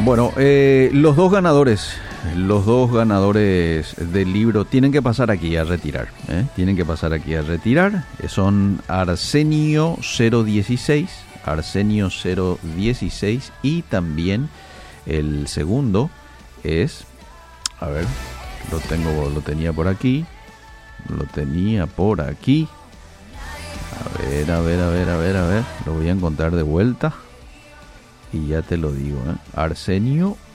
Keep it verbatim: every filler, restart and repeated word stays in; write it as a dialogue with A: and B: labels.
A: Bueno, eh, los dos ganadores, los dos ganadores del libro tienen que pasar aquí a retirar, ¿eh? Tienen que pasar aquí a retirar. Son Arsenio cero dieciséis, Arsenio cero dieciséis y también el segundo es, a ver, lo tengo, lo tenía por aquí, lo tenía por aquí. A ver, a ver, a ver, a ver, a ver, lo voy a encontrar de vuelta. Y ya te lo digo, ¿eh? Arsenio